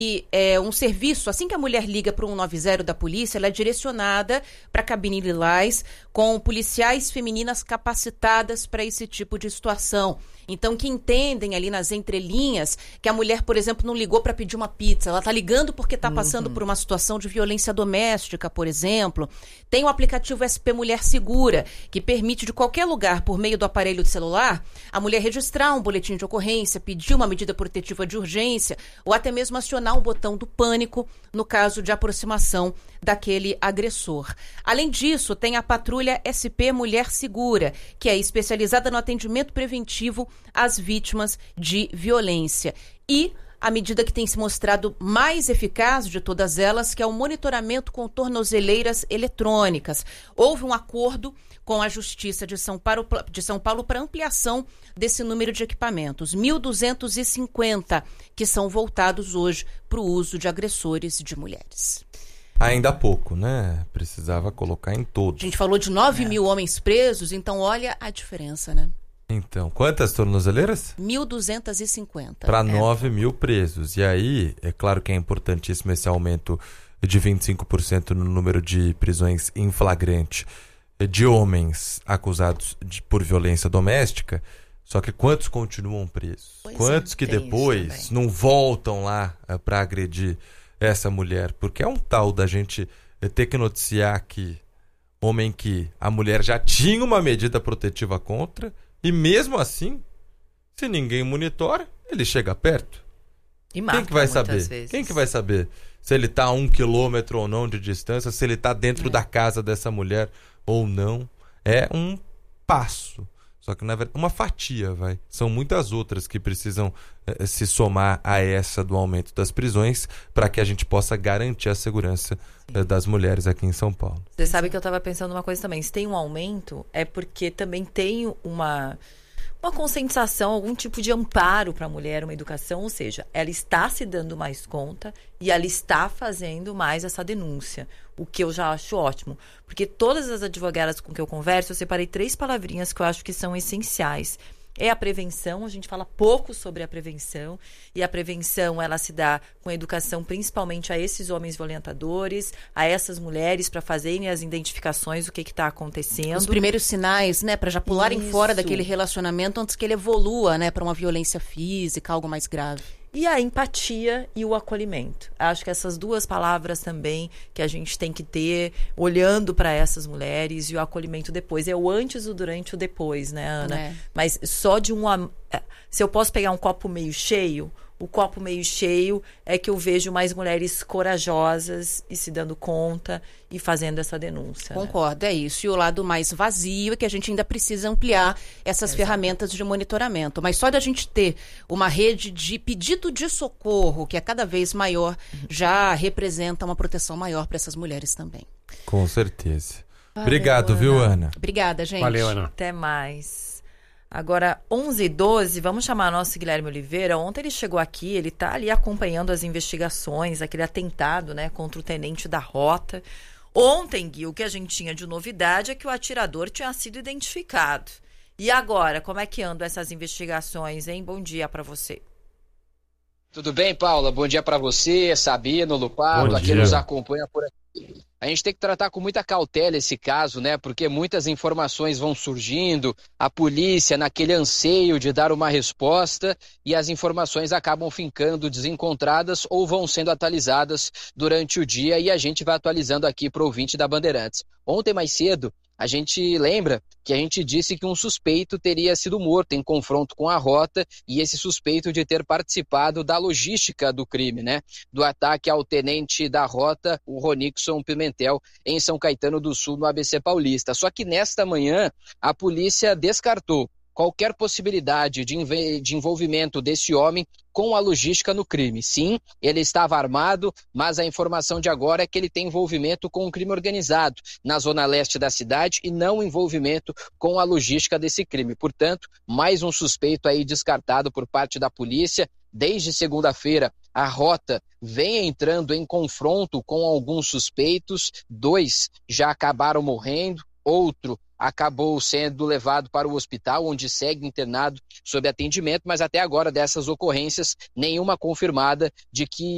E é um serviço, assim que a mulher liga para o 190 da polícia, ela é direcionada para a cabine lilás com policiais femininas capacitadas para esse tipo de situação. Então, que entendem ali nas entrelinhas que a mulher, por exemplo, não ligou para pedir uma pizza. Ela está ligando porque está passando por uma situação de violência doméstica, por exemplo. Tem o aplicativo SP Mulher Segura, que permite de qualquer lugar, por meio do aparelho de celular, a mulher registrar um boletim de ocorrência, pedir uma medida protetiva de urgência ou até mesmo acionar o botão do pânico no caso de aproximação daquele agressor. Além disso, tem a patrulha SP Mulher Segura, que é especializada no atendimento preventivo às vítimas de violência. E a medida que tem se mostrado mais eficaz de todas elas, que é o monitoramento com tornozeleiras eletrônicas. Houve um acordo com a Justiça de São Paulo para ampliação desse número de equipamentos. 1.250 que são voltados hoje para o uso de agressores de mulheres. Ainda há pouco, né? Precisava colocar em todos. A gente falou de 9 mil homens presos, então olha a diferença, né? Então, quantas tornozeleiras? 1.250. Para 9 mil presos. E aí, é claro que é importantíssimo esse aumento de 25% no número de prisões em flagrante de homens acusados por violência doméstica. Só que quantos continuam presos? Quantos que depois não voltam lá para agredir essa mulher? Porque é um tal da gente ter que noticiar que homem que a mulher já tinha uma medida protetiva contra, e mesmo assim, se ninguém monitora, ele chega perto. E mata. Quem que vai saber? Vezes. Quem que vai saber se ele está a 1 quilômetro ou não de distância, se ele está dentro da casa dessa mulher ou não? É um passo. Só que, na verdade, uma fatia, vai. São muitas outras que precisam se somar a essa do aumento das prisões para que a gente possa garantir a segurança das mulheres aqui em São Paulo. Você sabe que eu estava pensando uma coisa também. Se tem um aumento, é porque também tem uma conscientização, algum tipo de amparo para a mulher, uma educação. Ou seja, ela está se dando mais conta e ela está fazendo mais essa denúncia. O que eu já acho ótimo. Porque todas as advogadas com que eu converso, eu separei 3 palavrinhas que eu acho que são essenciais. É a prevenção, a gente fala pouco sobre a prevenção, e a prevenção ela se dá com a educação principalmente a esses homens violentadores, a essas mulheres, para fazerem as identificações do que está acontecendo. Os primeiros sinais, né, para já pularem fora daquele relacionamento antes que ele evolua, né, para uma violência física, algo mais grave. E a empatia e o acolhimento. Acho que essas 2 palavras também que a gente tem que ter, olhando para essas mulheres, e o acolhimento depois. É o antes, o durante e o depois, né, Ana? É. Mas só de se eu posso pegar um copo meio cheio, o copo meio cheio é que eu vejo mais mulheres corajosas e se dando conta e fazendo essa denúncia. Concordo, é isso. E o lado mais vazio é que a gente ainda precisa ampliar essas ferramentas de monitoramento. Mas só da gente ter uma rede de pedido de socorro, que é cada vez maior, já representa uma proteção maior para essas mulheres também. Com certeza. Obrigado, viu, Ana? Obrigada, gente. Valeu, Ana. Até mais. Agora, 11h12, vamos chamar nosso Guilherme Oliveira. Ontem ele chegou aqui, ele está ali acompanhando as investigações, aquele atentado, né, contra o tenente da Rota. Ontem, Gui, o que a gente tinha de novidade é que o atirador tinha sido identificado. E agora, como é que andam essas investigações, hein? Bom dia para você. Tudo bem, Paula? Bom dia para você, Sabino, Lupardo, a quem nos acompanha por aqui. A gente tem que tratar com muita cautela esse caso, né? Porque muitas informações vão surgindo, a polícia naquele anseio de dar uma resposta e as informações acabam ficando desencontradas ou vão sendo atualizadas durante o dia e a gente vai atualizando aqui para o ouvinte da Bandeirantes. Ontem mais cedo, a gente lembra que a gente disse que um suspeito teria sido morto em confronto com a Rota e esse suspeito de ter participado da logística do crime, né? Do ataque ao tenente da Rota, o Ronixon Pimentel, em São Caetano do Sul, no ABC Paulista. Só que nesta manhã, a polícia descartou qualquer possibilidade de envolvimento desse homem com a logística no crime. Sim, ele estava armado, mas a informação de agora é que ele tem envolvimento com o crime organizado na zona leste da cidade e não envolvimento com a logística desse crime. Portanto, mais um suspeito aí descartado por parte da polícia. Desde segunda-feira, a Rota vem entrando em confronto com alguns suspeitos, 2 já acabaram morrendo, outro acabou sendo levado para o hospital, onde segue internado sob atendimento, mas até agora dessas ocorrências, nenhuma confirmada de que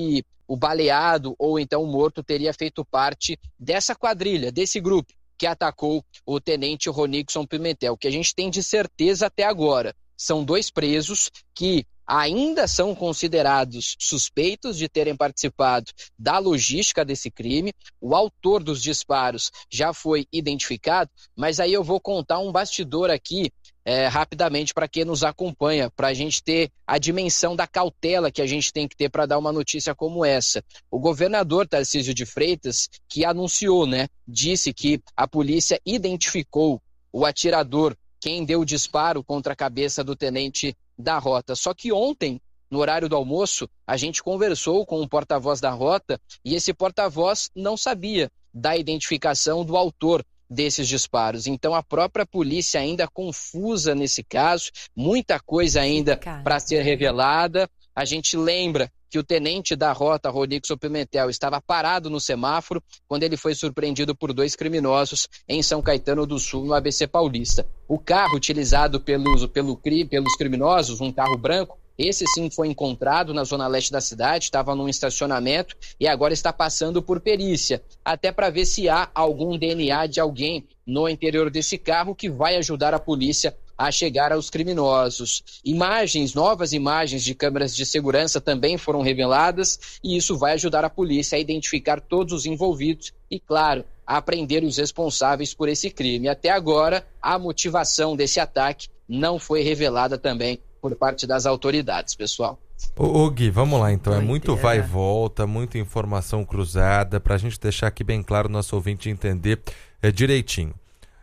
o baleado ou então o morto teria feito parte dessa quadrilha, desse grupo que atacou o tenente Ronixon Pimentel. O que a gente tem de certeza até agora são 2 presos que ainda são considerados suspeitos de terem participado da logística desse crime. O autor dos disparos já foi identificado, mas aí eu vou contar um bastidor aqui rapidamente para quem nos acompanha, para a gente ter a dimensão da cautela que a gente tem que ter para dar uma notícia como essa. O governador Tarcísio de Freitas, que anunciou, disse que a polícia identificou o atirador, quem deu o disparo contra a cabeça do tenente da Rota. Só que ontem, no horário do almoço, a gente conversou com o porta-voz da Rota e esse porta-voz não sabia da identificação do autor desses disparos. Então a própria polícia ainda confusa nesse caso, muita coisa ainda para ser revelada. A gente lembra que o tenente da Rota, Ronixon Pimentel, estava parado no semáforo quando ele foi surpreendido por 2 criminosos em São Caetano do Sul, no ABC Paulista. O carro utilizado pelos criminosos, um carro branco, esse sim foi encontrado na zona leste da cidade, estava num estacionamento e agora está passando por perícia, até para ver se há algum DNA de alguém no interior desse carro que vai ajudar a polícia a chegar aos criminosos. Novas imagens de câmeras de segurança também foram reveladas e isso vai ajudar a polícia a identificar todos os envolvidos e, claro, a prender os responsáveis por esse crime. Até agora, a motivação desse ataque não foi revelada também por parte das autoridades, pessoal. Ô Gui, vamos lá então, é muito vai e volta, muita informação cruzada, pra gente deixar aqui bem claro o nosso ouvinte entender direitinho.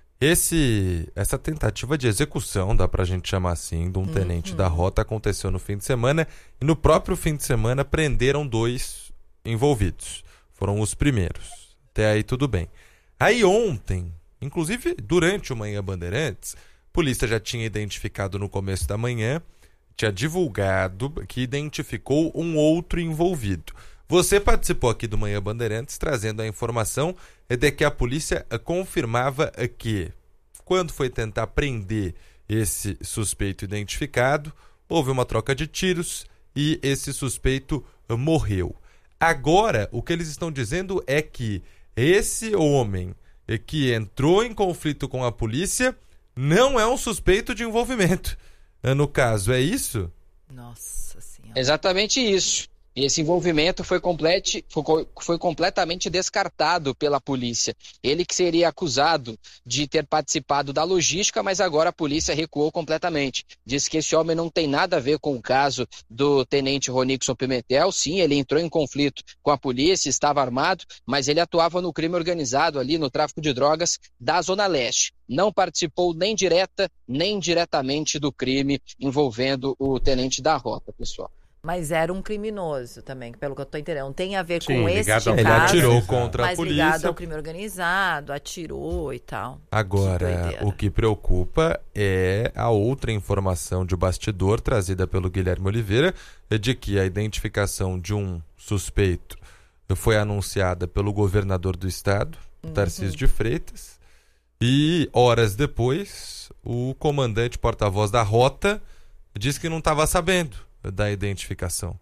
Essa tentativa de execução, dá pra gente chamar assim, de um tenente da Rota aconteceu no fim de semana e no próprio fim de semana prenderam 2 envolvidos, foram os primeiros, até aí tudo bem. Aí ontem, inclusive durante o Manhã Bandeirantes, a polícia já tinha identificado no começo da manhã, tinha divulgado que identificou um outro envolvido. Você participou aqui do Manhã Bandeirantes trazendo a informação de que a polícia confirmava que, quando foi tentar prender esse suspeito identificado, houve uma troca de tiros e esse suspeito morreu. Agora, o que eles estão dizendo é que esse homem que entrou em conflito com a polícia não é um suspeito de envolvimento. No caso, é isso? Nossa Senhora. Exatamente isso. Esse envolvimento foi completamente descartado pela polícia. Ele que seria acusado de ter participado da logística, mas agora a polícia recuou completamente. Diz que esse homem não tem nada a ver com o caso do tenente Ronixon Pimentel. Sim, ele entrou em conflito com a polícia, estava armado, mas ele atuava no crime organizado ali, no tráfico de drogas da Zona Leste. Não participou nem direta, nem indiretamente do crime envolvendo o tenente da Rota, pessoal. Mas era um criminoso também, pelo que eu tô entendendo. Não tem a ver com esse caso. Ele atirou contra a polícia. Mas ligado ao crime organizado, atirou e tal. Agora, o que preocupa é a outra informação de bastidor trazida pelo Guilherme Oliveira, de que a identificação de um suspeito foi anunciada pelo governador do estado, Tarcísio de Freitas, e horas depois, o comandante porta-voz da Rota disse que não estava sabendo da identificação.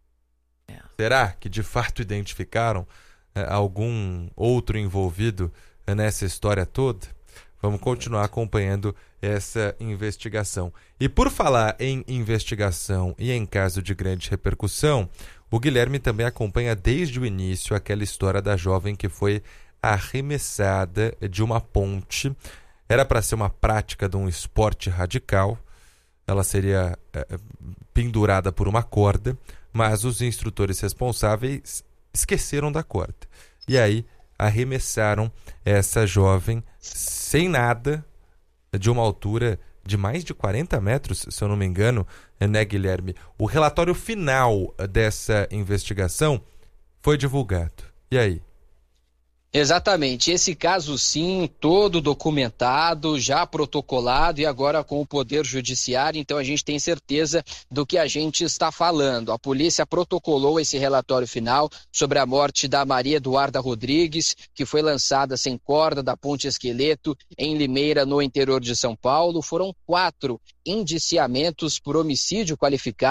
Será que de fato identificaram algum outro envolvido nessa história toda? Vamos continuar acompanhando essa investigação. E por falar em investigação e em caso de grande repercussão, o Guilherme também acompanha desde o início aquela história da jovem que foi arremessada de uma ponte. Era para ser uma prática de um esporte radical. Ela seria pendurada por uma corda, mas os instrutores responsáveis esqueceram da corda. E aí arremessaram essa jovem sem nada, de uma altura de mais de 40 metros, se eu não me engano, né, Guilherme? O relatório final dessa investigação foi divulgado. E aí? Exatamente, esse caso sim, todo documentado, já protocolado e agora com o Poder Judiciário, então a gente tem certeza do que a gente está falando. A polícia protocolou esse relatório final sobre a morte da Maria Eduarda Rodrigues, que foi lançada sem corda da Ponte Esqueleto em Limeira, no interior de São Paulo. Foram 4 indiciamentos por homicídio qualificado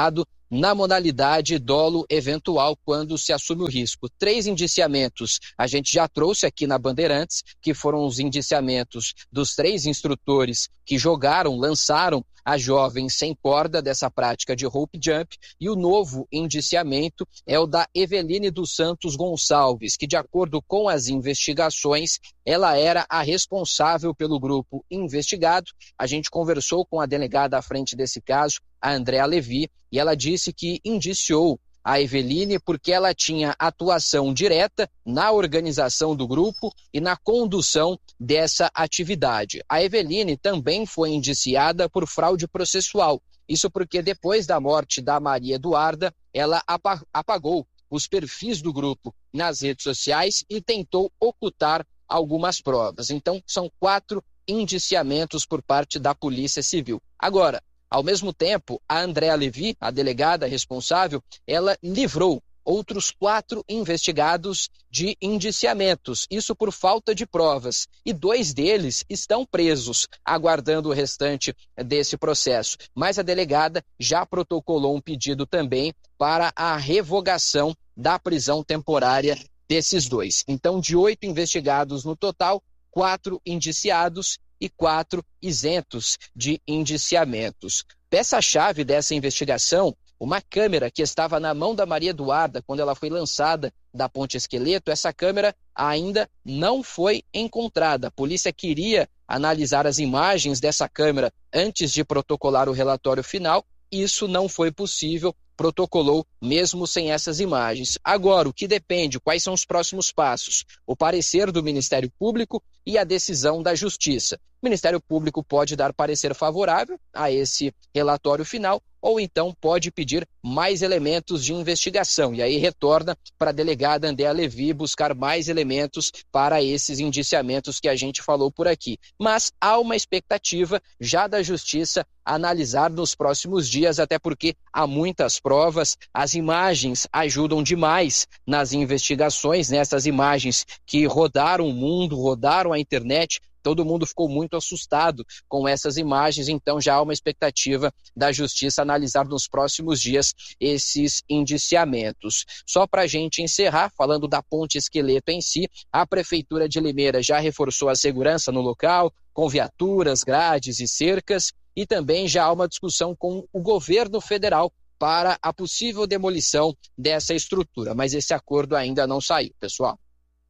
na modalidade dolo eventual, quando se assume o risco. 3 indiciamentos a gente já trouxe aqui na Bandeirantes, que foram os indiciamentos dos 3 instrutores que lançaram a jovem sem corda dessa prática de rope jump, e o novo indiciamento é o da Eveline dos Santos Gonçalves, que, de acordo com as investigações, ela era a responsável pelo grupo investigado. A gente conversou com a delegada à frente desse caso, a Andréa Levi, e ela disse que indiciou a Eveline porque ela tinha atuação direta na organização do grupo e na condução dessa atividade. A Eveline também foi indiciada por fraude processual. Isso porque depois da morte da Maria Eduarda, ela apagou os perfis do grupo nas redes sociais e tentou ocultar algumas provas. Então, são 4 indiciamentos por parte da Polícia Civil. Agora, ao mesmo tempo, a Andréa Levi, a delegada responsável, ela livrou outros 4 investigados de indiciamentos, isso por falta de provas, e 2 deles estão presos, aguardando o restante desse processo. Mas a delegada já protocolou um pedido também para a revogação da prisão temporária desses 2. Então, de 8 investigados no total, 4 indiciados e 4 isentos de indiciamentos. Peça-chave dessa investigação, uma câmera que estava na mão da Maria Eduarda quando ela foi lançada da Ponte Esqueleto. Essa câmera ainda não foi encontrada. A polícia queria analisar as imagens dessa câmera antes de protocolar o relatório final. Isso não foi possível, protocolou mesmo sem essas imagens. Agora, o que depende, quais são os próximos passos? O parecer do Ministério Público e a decisão da Justiça. O Ministério Público pode dar parecer favorável a esse relatório final, ou então pode pedir mais elementos de investigação. E aí retorna para a delegada Andréa Levi buscar mais elementos para esses indiciamentos que a gente falou por aqui. Mas há uma expectativa já da Justiça analisar nos próximos dias, até porque há muitas provas, as imagens ajudam demais nas investigações, nessas imagens que rodaram o mundo, rodaram a internet. Todo mundo ficou muito assustado com essas imagens, então já há uma expectativa da Justiça analisar nos próximos dias esses indiciamentos. Só para a gente encerrar, falando da Ponte Esqueleto em si, a Prefeitura de Limeira já reforçou a segurança no local, com viaturas, grades e cercas, e também já há uma discussão com o governo federal para a possível demolição dessa estrutura, mas esse acordo ainda não saiu, pessoal.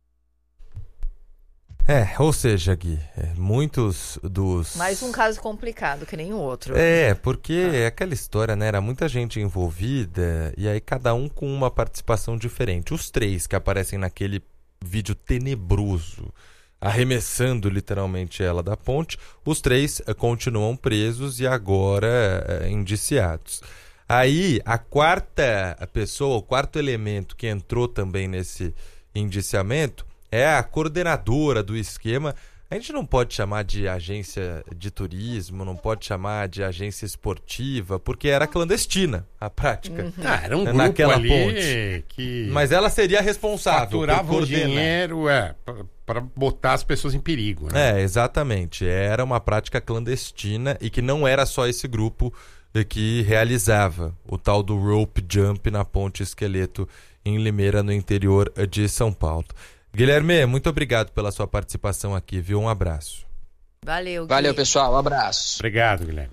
Ou seja, Gui, muitos dos... Mais um caso complicado que nem o outro. Porque é aquela história, né? Era muita gente envolvida e aí cada um com uma participação diferente. Os 3 que aparecem naquele vídeo tenebroso, arremessando literalmente ela da ponte, os 3 continuam presos e agora indiciados. Aí a 4ª pessoa, o 4º elemento que entrou também nesse indiciamento é a coordenadora do esquema. A gente não pode chamar de agência de turismo, não pode chamar de agência esportiva, porque era clandestina a prática. Era um grupo naquela ali ponte. Que mas ela seria responsável por faturava o coordenar. dinheiro para botar as pessoas em perigo, né? Exatamente. Era uma prática clandestina e que não era só esse grupo que realizava o tal do rope jump na Ponte Esqueleto em Limeira, no interior de São Paulo. Guilherme, muito obrigado pela sua participação aqui, viu? Um abraço. Valeu, Gui. Valeu, pessoal. Um abraço. Obrigado, Guilherme.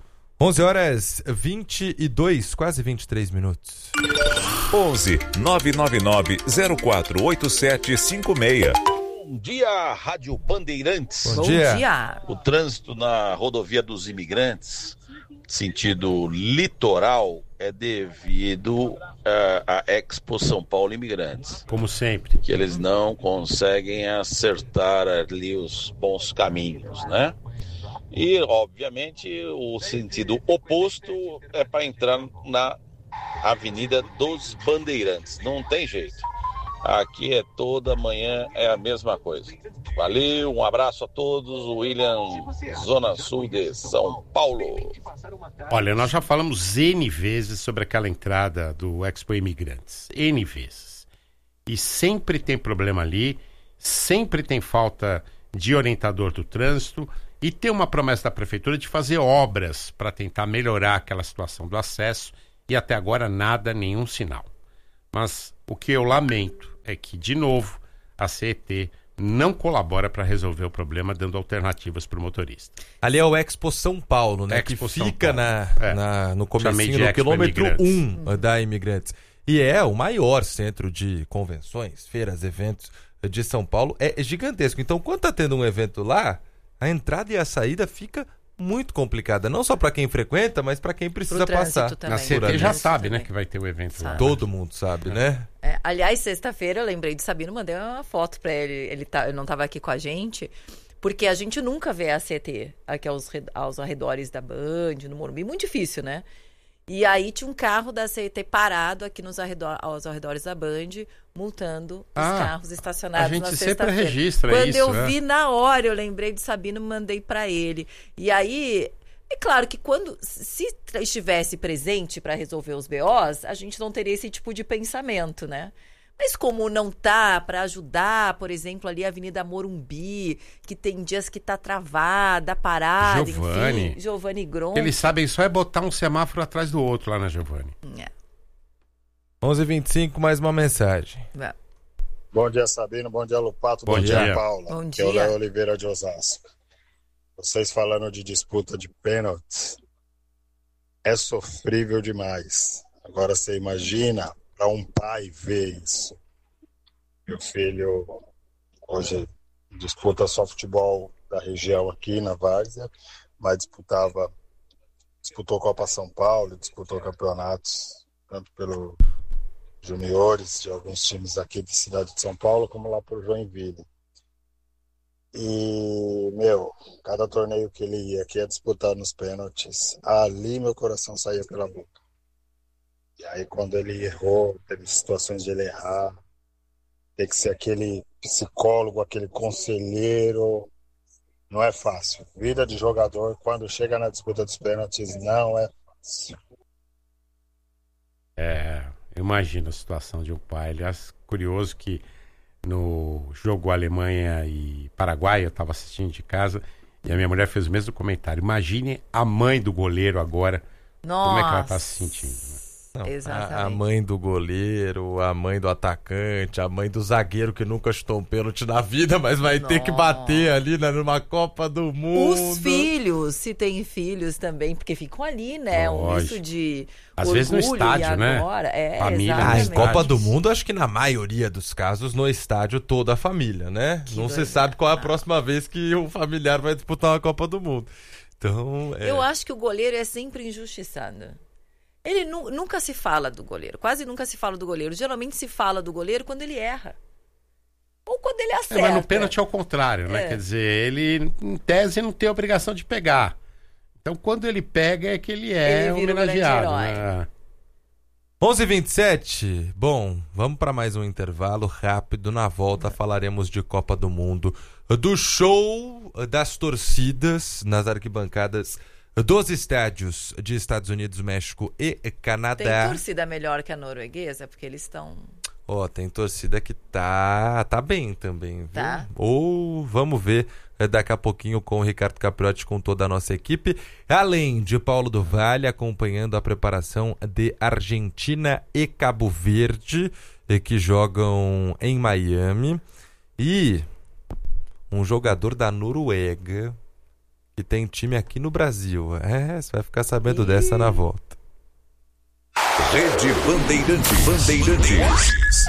11h22, quase 23 minutos. 11 999 048756. Bom dia, Rádio Bandeirantes. Bom dia. O trânsito na rodovia dos Imigrantes, sentido litoral, é devido à Expo São Paulo Imigrantes. Como sempre. Que eles não conseguem acertar ali os bons caminhos, né? E, obviamente, o sentido oposto é para entrar na Avenida dos Bandeirantes. Não tem jeito. Aqui é toda manhã, é a mesma coisa. Valeu, um abraço a todos. William, Zona Sul de São Paulo. Olha, nós já falamos N vezes sobre aquela entrada do Expo Imigrantes. N vezes. E sempre tem problema ali, sempre tem falta de orientador do trânsito e tem uma promessa da Prefeitura de fazer obras para tentar melhorar aquela situação do acesso e até agora nada, nenhum sinal. Mas o que eu lamento é que, de novo, a CET não colabora para resolver o problema, dando alternativas para o motorista. Ali é o Expo São Paulo, né? Expo que fica no comecinho, no quilômetro 1 da Imigrantes. E é o maior centro de convenções, feiras, eventos de São Paulo. É gigantesco. Então, quando tá tendo um evento lá, a entrada e a saída fica muito complicada. Não só para quem frequenta, mas para quem precisa passar. A CT já sabe, né, que vai ter o evento lá. Todo mundo sabe, né? Aliás, sexta-feira eu lembrei de Sabino, mandei uma foto para ele. Ele não estava aqui com a gente, porque a gente nunca vê a CT aqui aos arredores da Band, no Morumbi. Muito difícil, né? E aí tinha um carro da CET parado aqui aos arredores da Band, multando os carros estacionados na sexta-feira. A gente sempre registra Quando isso. Quando eu vi na hora, eu lembrei de Sabino, mandei para ele. E aí, é claro que se estivesse presente para resolver os BOs, a gente não teria esse tipo de pensamento, né? Mas como não tá para ajudar, por exemplo, ali a Avenida Morumbi, que tem dias que tá travada, parada, enfim. Giovanni Gron. Eles sabem só botar um semáforo atrás do outro lá na Giovanni. 11h25, mais uma mensagem. Bom dia, Sabino. Bom dia, Lupato. Bom dia, Paula. Bom que é o dia. Léo Oliveira de Osasco. Vocês falando de disputa de pênaltis, é sofrível demais. Agora você imagina para um pai ver isso. Meu filho hoje disputa só futebol da região aqui na Várzea, mas disputou Copa São Paulo, disputou campeonatos tanto pelo juniores de alguns times aqui da cidade de São Paulo, como lá por Joinville. E, cada torneio que ele ia, que ia disputar nos pênaltis, ali meu coração saía pela boca. E aí quando ele errou, teve situações de ele errar, tem que ser aquele psicólogo, aquele conselheiro, não é fácil. Vida de jogador, quando chega na disputa dos pênaltis, não é fácil. Imagina a situação de um pai. Aliás, curioso que no jogo Alemanha e Paraguai, eu estava assistindo de casa, e a minha mulher fez o mesmo comentário. Imagine a mãe do goleiro agora, como é que ela está se sentindo, né? Não, a mãe do goleiro, a mãe do atacante, a mãe do zagueiro que nunca chutou um pênalti na vida, mas vai ter que bater ali numa Copa do Mundo. Os filhos, se tem filhos também, porque ficam ali, né? Um misto de às vezes no estádio, né? Família. Em Copa do Mundo, acho que na maioria dos casos, no estádio, toda a família, né? Não se sabe qual é a próxima vez que o familiar vai disputar uma Copa do Mundo. Então, eu acho que o goleiro é sempre injustiçado. Ele nunca se fala do goleiro, quase nunca se fala do goleiro. Geralmente se fala do goleiro quando ele erra. Ou quando ele acerta. Mas no pênalti é o contrário, né? Quer dizer, ele, em tese, não tem a obrigação de pegar. Então, quando ele pega, é que ele é homenageado. Né? 11h27. Bom, vamos para mais um intervalo rápido. Na volta falaremos de Copa do Mundo, do show das torcidas nas arquibancadas dos estádios de Estados Unidos, México e Canadá. Tem torcida melhor que a norueguesa? Porque eles estão... tem torcida que tá bem também, viu? Tá. Ou vamos ver daqui a pouquinho com o Ricardo Capriotti, com toda a nossa equipe. Além de Paulo do Vale acompanhando a preparação de Argentina e Cabo Verde, que jogam em Miami. E um jogador da Noruega que tem time aqui no Brasil. Você vai ficar sabendo dessa na volta. Rede Bandeirantes.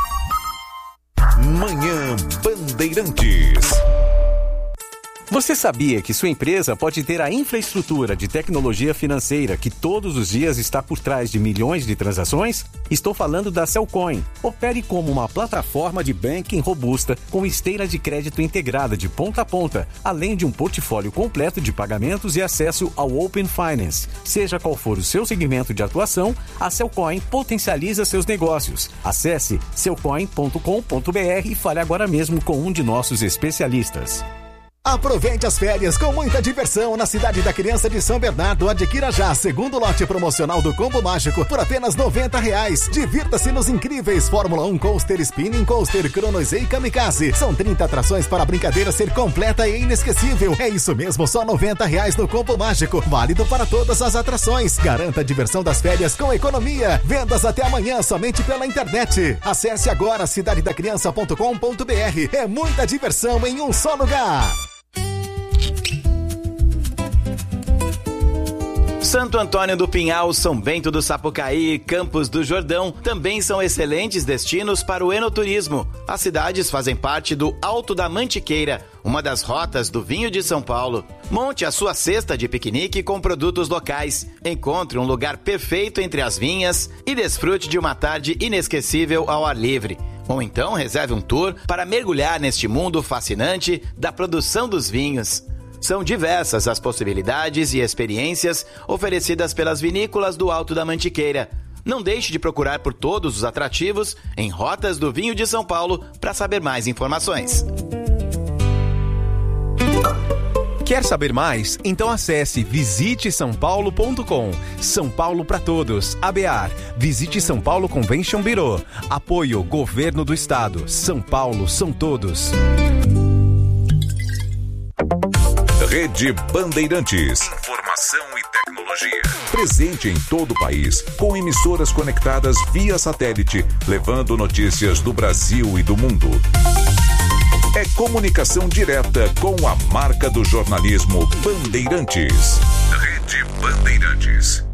Manhã Bandeirantes. Você sabia que sua empresa pode ter a infraestrutura de tecnologia financeira que todos os dias está por trás de milhões de transações? Estou falando da Cellcoin. Opere como uma plataforma de banking robusta com esteira de crédito integrada de ponta a ponta, além de um portfólio completo de pagamentos e acesso ao Open Finance. Seja qual for o seu segmento de atuação, a Cellcoin potencializa seus negócios. Acesse cellcoin.com.br e fale agora mesmo com um de nossos especialistas. Aproveite as férias com muita diversão na Cidade da Criança de São Bernardo. Adquira já segundo lote promocional do Combo Mágico por apenas R$90. Divirta-se nos incríveis Fórmula 1 Coaster, Spinning Coaster, Chronos e Kamikaze. São 30 atrações para a brincadeira ser completa e inesquecível. É isso mesmo, só R$90 no Combo Mágico. Válido para todas as atrações. Garanta a diversão das férias com economia. Vendas até amanhã somente pela internet. Acesse agora cidadedacriança.com.br. É muita diversão em um só lugar. Santo Antônio do Pinhal, São Bento do Sapucaí e Campos do Jordão também são excelentes destinos para o enoturismo. As cidades fazem parte do Alto da Mantiqueira, uma das rotas do vinho de São Paulo. Monte a sua cesta de piquenique com produtos locais. Encontre um lugar perfeito entre as vinhas e desfrute de uma tarde inesquecível ao ar livre. Ou então reserve um tour para mergulhar neste mundo fascinante da produção dos vinhos. São diversas as possibilidades e experiências oferecidas pelas vinícolas do Alto da Mantiqueira. Não deixe de procurar por todos os atrativos em Rotas do Vinho de São Paulo para saber mais informações. Quer saber mais? Então acesse visitesaopaulo.com. São Paulo para todos. ABAR. Visite São Paulo Convention Bureau. Apoio Governo do Estado. São Paulo são todos. Rede Bandeirantes. Informação e tecnologia. Presente em todo o país, com emissoras conectadas via satélite, levando notícias do Brasil e do mundo. É comunicação direta com a marca do jornalismo Bandeirantes. Rede Bandeirantes.